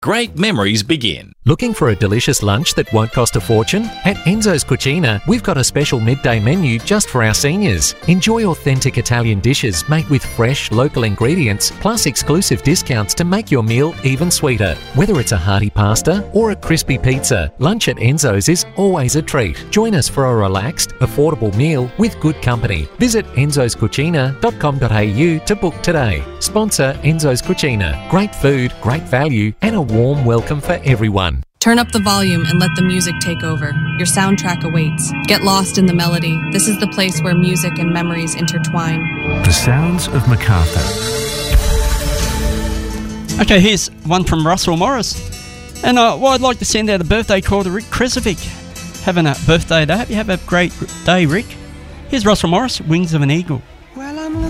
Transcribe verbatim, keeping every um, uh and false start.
great memories begin. Looking for a delicious lunch that won't cost a fortune? At Enzo's Cucina, we've got a special midday menu just for our seniors. Enjoy authentic Italian dishes made with fresh, local ingredients, plus exclusive discounts to make your meal even sweeter. Whether it's a hearty pasta or a crispy pizza, lunch at Enzo's is always a treat. Join us for a relaxed, affordable meal with good company. Visit enzos cucina dot com dot a u to book today. Sponsor Enzo's Cucina. Great food, great value, and a warm welcome for everyone. Turn up the volume and let the music take over. Your soundtrack awaits. Get lost in the melody. This is the place where music and memories intertwine. The Sounds of Macarthur. Okay, here's one from Russell Morris. And uh, well, I'd like to send out a birthday call to Rick Kresovic. Having a birthday today. Hope you have a great day, Rick. Here's Russell Morris, Wings of an Eagle.